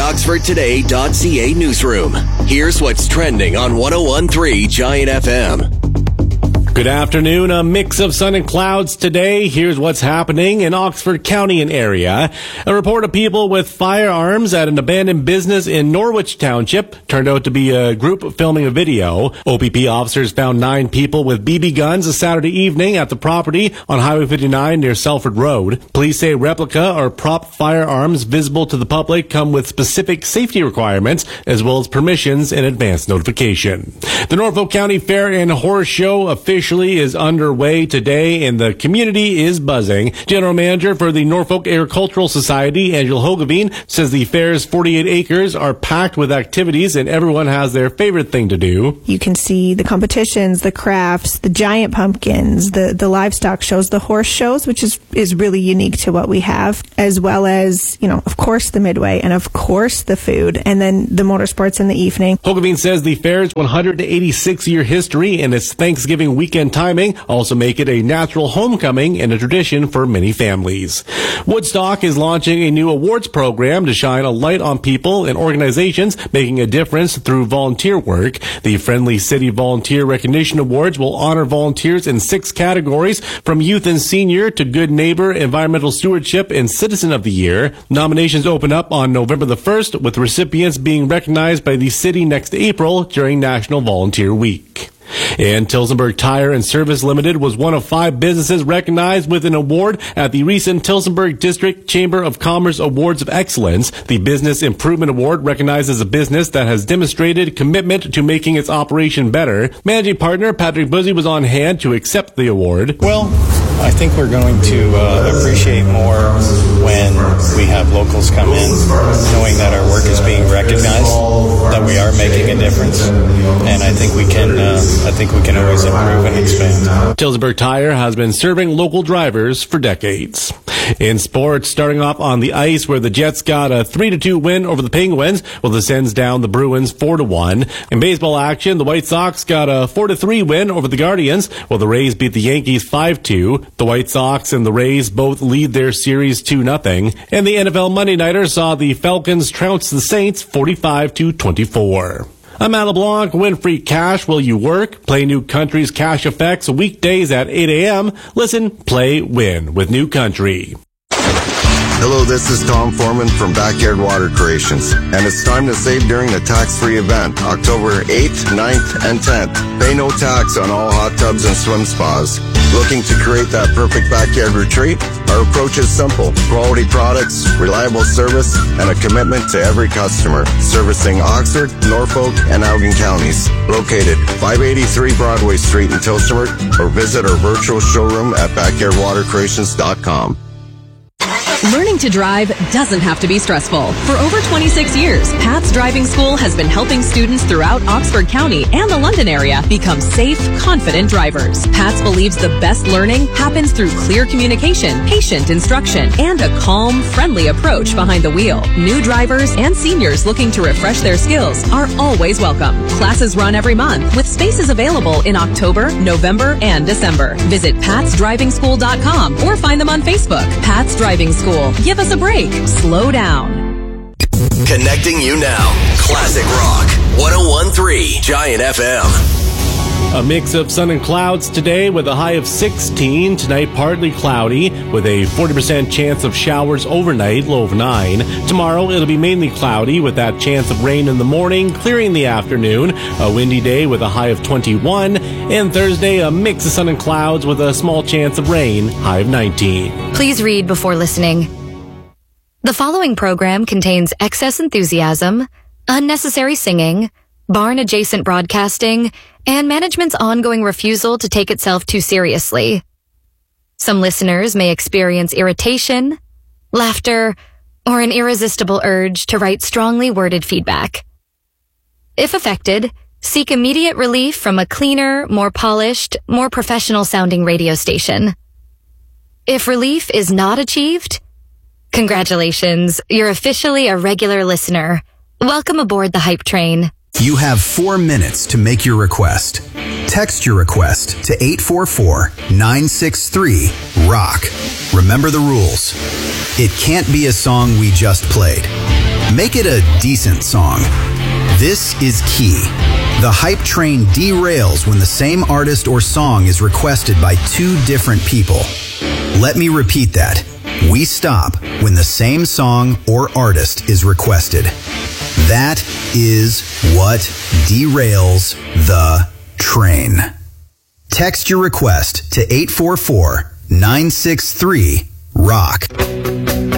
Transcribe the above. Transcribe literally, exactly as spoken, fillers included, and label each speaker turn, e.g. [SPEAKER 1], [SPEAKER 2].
[SPEAKER 1] Oxford Today dot C A newsroom. Here's what's trending on one oh one point three Giant F M.
[SPEAKER 2] Good afternoon. A mix of sun and clouds today. Here's what's happening in Oxford County and area. A report of people with firearms at an abandoned business in Norwich Township turned out to be a group filming a video. O P P officers found nine people with B B guns a Saturday evening at the property on Highway fifty-nine near Selford Road. Police say replica or prop firearms visible to the public come with specific safety requirements as well as permissions and advance notification. The Norfolk County Fair and Horse Show officially is underway today and the community is buzzing. General Manager for the Norfolk Agricultural Society, Angela Hogeveen, says the fair's forty-eight acres are packed with activities and everyone has their favorite thing to do.
[SPEAKER 3] You can see the competitions, the crafts, the giant pumpkins, the, the livestock shows, the horse shows, which is, is really unique to what we have, as well as, you know, of course the Midway and of course the food and then the motorsports in the evening.
[SPEAKER 2] Hogeveen says the fair's one hundred eighty-six year history and its Thanksgiving weekend timing also make it a natural homecoming and a tradition for many families. Woodstock is launching a new awards program to shine a light on people and organizations making a difference through volunteer work. The Friendly City Volunteer Recognition Awards will honor volunteers in six categories, from youth and senior to good neighbor, environmental stewardship, and citizen of the year. Nominations open up on November the first, with recipients being recognized by the city next April during National Volunteer Week. And Tillsonburg Tire and Service Limited was one of five businesses recognized with an award at the recent Tillsonburg District Chamber of Commerce Awards of Excellence. The Business Improvement Award recognizes a business that has demonstrated commitment to making its operation better. Managing partner Patrick Buzzy was on hand to accept the award.
[SPEAKER 4] Well, I think we're going to uh, appreciate more when we have locals come in, knowing that our work is being recognized, that we are making a difference, and I think we can uh, I think we can always improve and expand.
[SPEAKER 2] Tillsonburg Tire has been serving local drivers for decades. In sports, starting off on the ice, where the Jets got a three to two win over the Penguins, while the Sens down the Bruins four to one. In baseball action, the White Sox got a four to three win over the Guardians, while the Rays beat the Yankees five two. The White Sox and the Rays both lead their series two nothing. And the N F L Monday Nighter saw the Falcons trounce the Saints forty-five to twenty-four. I'm Matt LeBlanc. Win free cash while you work. Play New Country's Cash Effects weekdays at eight a.m. Listen, play, win with New Country.
[SPEAKER 5] Hello, this is Tom Foreman from Backyard Water Creations, and it's time to save during the tax-free event, October eighth, ninth, and tenth. Pay no tax on all hot tubs and swim spas. Looking to create that perfect backyard retreat? Our approach is simple. Quality products, reliable service, and a commitment to every customer. Servicing Oxford, Norfolk, and Elgin counties. Located five eighty-three Broadway Street in Tillsonburg, or visit our virtual showroom at backyard water creations dot com.
[SPEAKER 6] Learning to drive doesn't have to be stressful. For over twenty-six years, Pat's Driving School has been helping students throughout Oxford County and the London area become safe, confident drivers. Pat's believes the best learning happens through clear communication, patient instruction, and a calm, friendly approach behind the wheel. New drivers and seniors looking to refresh their skills are always welcome. Classes run every month with spaces available in October, November, and December. Visit pats driving school dot com or find them on Facebook. Pat's Driving School. Give us a break. Slow down.
[SPEAKER 1] Connecting you now. Classic Rock. one oh one point three Giant F M.
[SPEAKER 2] A mix of sun and clouds today with a high of sixteen. Tonight, partly cloudy with a forty percent chance of showers overnight, low of nine. Tomorrow, it'll be mainly cloudy with that chance of rain in the morning, clearing in the afternoon. A windy day with a high of twenty-one. And Thursday, a mix of sun and clouds with a small chance of rain, high of nineteen.
[SPEAKER 7] Please read before listening. The following program contains excess enthusiasm, unnecessary singing, barn-adjacent broadcasting, and management's ongoing refusal to take itself too seriously. Some listeners may experience irritation, laughter, or an irresistible urge to write strongly worded feedback. If affected, seek immediate relief from a cleaner, more polished, more professional-sounding radio station. If relief is not achieved, congratulations, you're officially a regular listener. Welcome aboard the Hype Train.
[SPEAKER 8] You have four minutes to make your request. Text your request to eight four four, nine six three, ROCK. Remember the rules. It can't be a song we just played. Make it a decent song. This is key. The hype train derails when the same artist or song is requested by two different people. Let me repeat that. We stop when the same song or artist is requested. That is what derails the train. Text your request to eight four four, nine six three, ROCK.